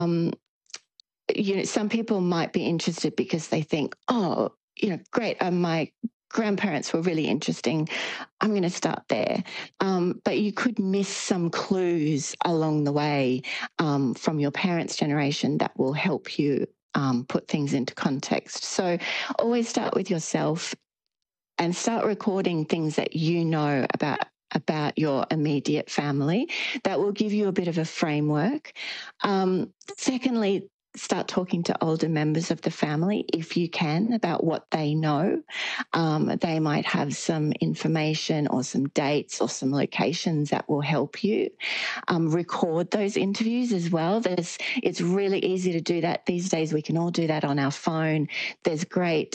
some people might be interested because they think, oh, great, my grandparents were really interesting. I'm going to start there. But you could miss some clues along the way from your parents' generation that will help you put things into context. So always start with yourself and start recording things that you know about your immediate family. That will give you a bit of a framework. Secondly, start talking to older members of the family if you can about what they know. They might have some information or some dates or some locations that will help you. Record those interviews as well. It's really easy to do that these days. We can all do that on our phone. There's great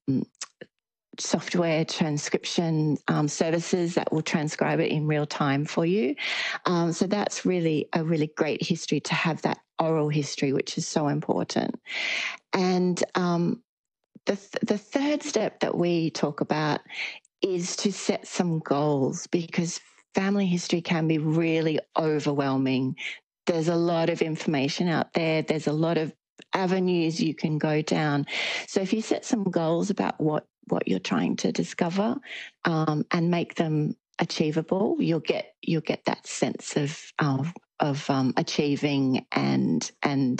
software transcription services that will transcribe it in real time for you. So that's really a really great history to have, that oral history, which is so important. And the third step that we talk about is to set some goals, because family history can be really overwhelming. There's a lot of information out there. There's a lot of avenues you can go down. So if you set some goals about what you're trying to discover and make them achievable, you'll get that sense of achieving, and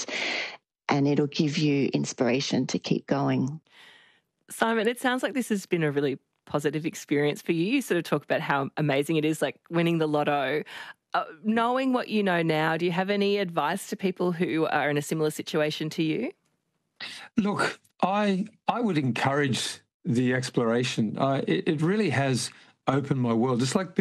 it'll give you inspiration to keep going. Simon, it sounds like this has been a really positive experience for you. You sort of talk about how amazing it is, like winning the lotto. Knowing what you know now, do you have any advice to people who are in a similar situation to you? Look, I would encourage the exploration. It really has opened my world. It's like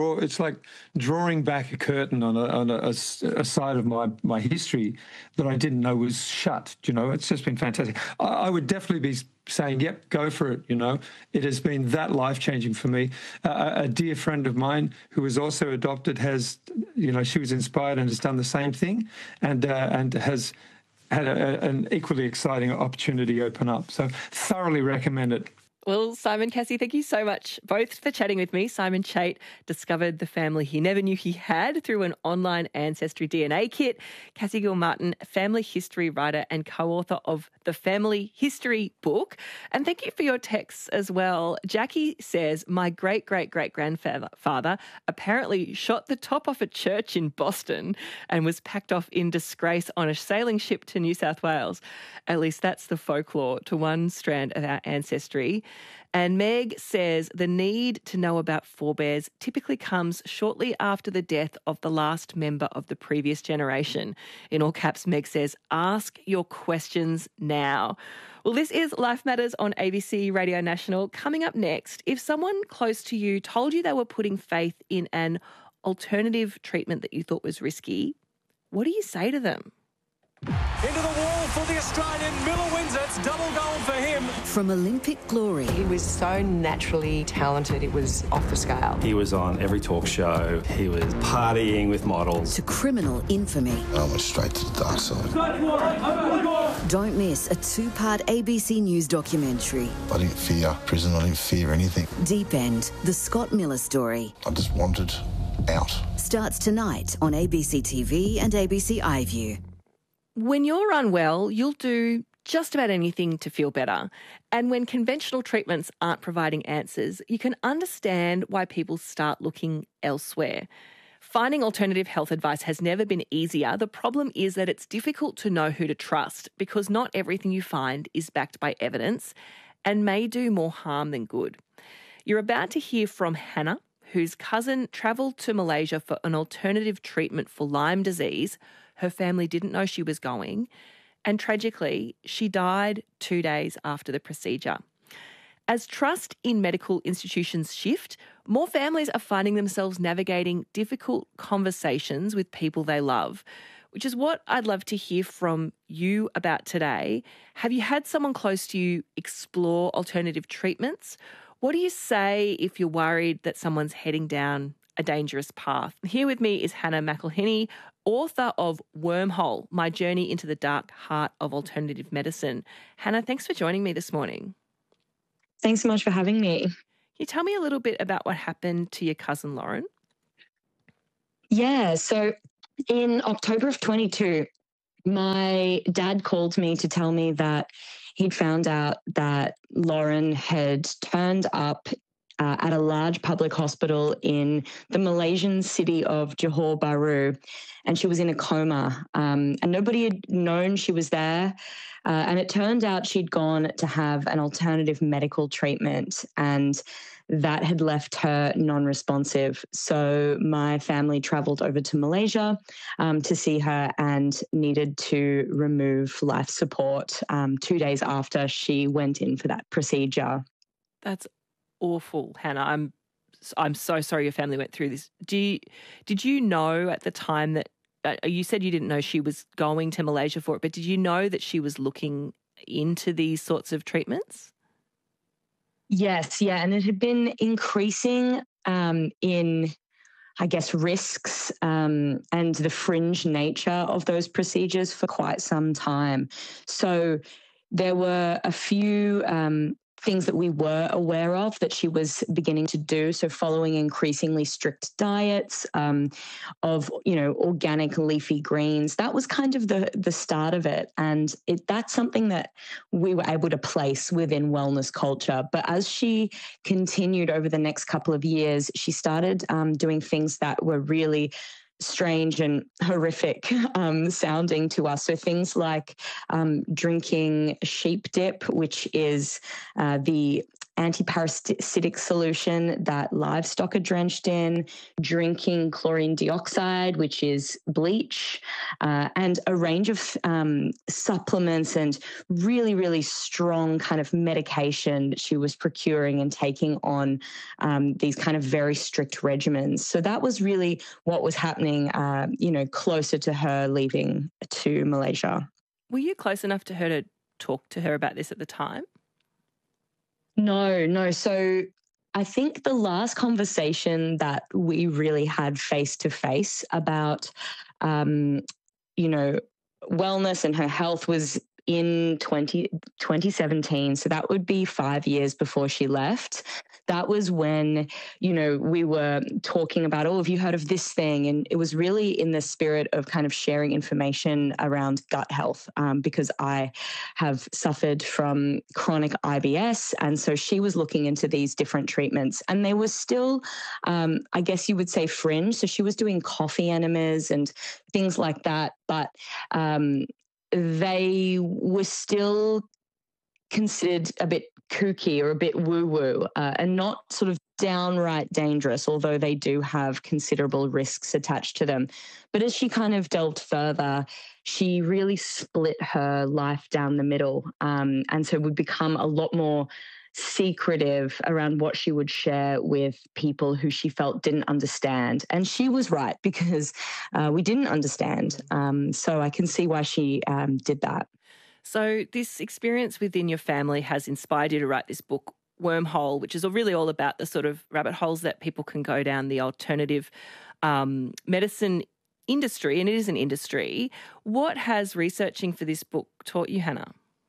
drawing back a curtain on a side of my history that I didn't know was shut. It's just been fantastic. I would definitely be saying, yep, go for it. It has been that life-changing for me. A dear friend of mine who was also adopted has, she was inspired and has done the same thing, and has had an equally exciting opportunity open up. So thoroughly recommend it. Well, Simon, Cassie, thank you so much both for chatting with me. Simon Chait discovered the family he never knew he had through an online ancestry DNA kit. Cassie Gilmartin, family history writer and co-author of the Family History book. And thank you for your texts as well. Jackie says, my great-great-great-grandfather apparently shot the top off a church in Boston and was packed off in disgrace on a sailing ship to New South Wales. At least that's the folklore to one strand of our ancestry. And Meg says the need to know about forebears typically comes shortly after the death of the last member of the previous generation. In all caps, Meg says, ask your questions now. Well, this is Life Matters on ABC Radio National. Coming up next, if someone close to you told you they were putting faith in an alternative treatment that you thought was risky, what do you say to them? Into the wall for the Australian. Miller wins it. It's double gold for him. From Olympic glory. He was so naturally talented, it was off the scale. He was on every talk show. He was partying with models. To criminal infamy. I went straight to the dark side. Don't miss a 2-part ABC News documentary. I didn't fear prison. I didn't fear anything. Deep End, the Scott Miller story. I just wanted out. Starts tonight on ABC TV and ABC iView. When you're unwell, you'll do just about anything to feel better. And when conventional treatments aren't providing answers, you can understand why people start looking elsewhere. Finding alternative health advice has never been easier. The problem is that it's difficult to know who to trust because not everything you find is backed by evidence and may do more harm than good. You're about to hear from Hannah, whose cousin travelled to Malaysia for an alternative treatment for Lyme disease. Her family didn't know she was going, and tragically, she died 2 days after the procedure. As trust in medical institutions shift, more families are finding themselves navigating difficult conversations with people they love, which is what I'd love to hear from you about today. Have you had someone close to you explore alternative treatments? What do you say if you're worried that someone's heading down a dangerous path? Here with me is Hannah McElhinney, author of Wormhole, My Journey into the Dark Heart of Alternative Medicine. Hannah, thanks for joining me this morning. Thanks so much for having me. Can you tell me a little bit about what happened to your cousin Lauren? Yeah, so in October of 22, My dad called me to tell me that he'd found out that Lauren had turned up at a large public hospital in the Malaysian city of Johor Bahru, and she was in a coma. And nobody had known she was there. And it turned out she'd gone to have an alternative medical treatment, and that had left her non-responsive. So my family travelled over to Malaysia to see her and needed to remove life support 2 days after she went in for that procedure. That's awful, Hannah. I'm so sorry your family went through this. Did you know at the time that you said you didn't know she was going to Malaysia for it, but did you know that she was looking into these sorts of treatments? Yes, yeah, and it had been increasing in, I guess, risks and the fringe nature of those procedures for quite some time. So there were a few things that we were aware of that she was beginning to do. So following increasingly strict diets of, organic leafy greens, that was kind of the start of it. And that's something that we were able to place within wellness culture. But as she continued over the next couple of years, she started doing things that were really strange and horrific sounding to us. So things like drinking sheep dip, which is the antiparasitic solution that livestock are drenched in, drinking chlorine dioxide, which is bleach, and a range of supplements and really, really strong kind of medication that she was procuring and taking on these kind of very strict regimens. So that was really what was happening, closer to her leaving to Malaysia. Were you close enough to her to talk to her about this at the time? No. So I think the last conversation that we really had face-to-face about, wellness and her health was in 2017. So that would be 5 years before she left. That was when, we were talking about, have you heard of this thing? And it was really in the spirit of kind of sharing information around gut health, because I have suffered from chronic IBS. And so she was looking into these different treatments, and they were still, I guess you would say, fringe. So she was doing coffee enemas and things like that. But they were still considered a bit kooky or a bit woo-woo and not sort of downright dangerous, although they do have considerable risks attached to them. But as she kind of delved further, she really split her life down the middle, and so would become a lot more secretive around what she would share with people who she felt didn't understand. And she was right, because we didn't understand. So I can see why she did that. So this experience within your family has inspired you to write this book, Wormhole, which is really all about the sort of rabbit holes that people can go down, the alternative medicine industry, and it is an industry. What has researching for this book taught you, Hannah?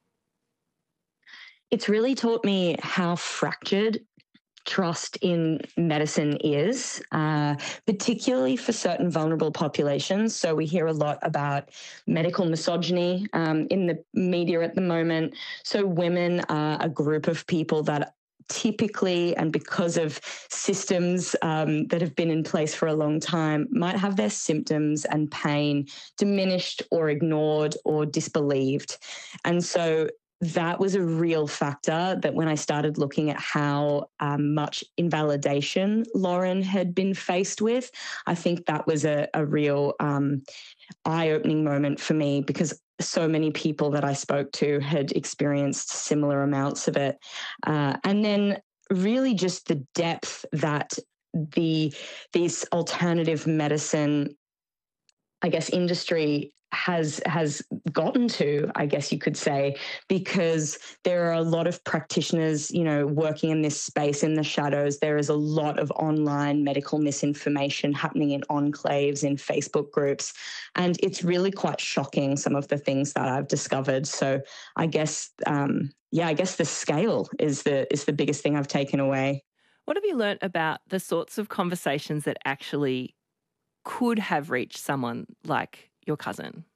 It's really taught me how fractured trust in medicine is, particularly for certain vulnerable populations. So we hear a lot about medical misogyny in the media at the moment. So women are a group of people that typically, and because of systems that have been in place for a long time, might have their symptoms and pain diminished or ignored or disbelieved. And so that was a real factor that when I started looking at how much invalidation Lauren had been faced with, I think that was a real eye-opening moment for me, because so many people that I spoke to had experienced similar amounts of it. And then really just the depth that this alternative medicine, I guess, industry has gotten to, I guess you could say, because there are a lot of practitioners, working in this space in the shadows. There is a lot of online medical misinformation happening in enclaves, in Facebook groups, and it's really quite shocking, some of the things that I've discovered. So I guess, the scale is the biggest thing I've taken away. What have you learnt about the sorts of conversations that actually could have reached someone like your cousin?